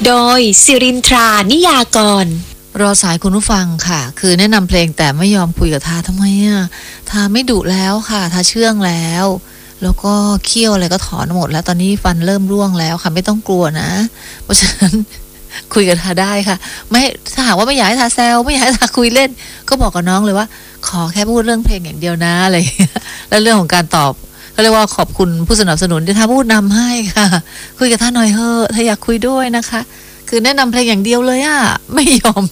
โดยสิรินทรานิยากรรอสายคุณผู้ฟังค่ะคือแนะนำเพลงแต่ไม่ยอมคุยกับทาทำไมทาไม่ดุแล้วค่ะทาเชื่องแล้วก็เคี้ยวอะไรก็ถอนหมดแล้วตอนนี้ฟันเริ่มร่วงแล้วค่ะไม่ต้องกลัวนะเพราะฉะนั้นคุยกับทาได้ค่ะไม่ถ้าหากว่าไม่อยากให้ทาแซวไม่อยากให้ทาคุยเล่นก็บอกกับน้องเลยว่าขอแค่พูดเรื่องเพลงอย่างเดียวนะอะไรแล้วเรื่องของการตอบก็เรียกว่าขอบคุณผู้สนับสนุนที่ทาพูดนำให้ค่ะคุยกับทาหน่อยเถอะถ้าอยากคุยด้วยนะคะคือแนะนำเพลงอย่างเดียวเลยไม่ยอม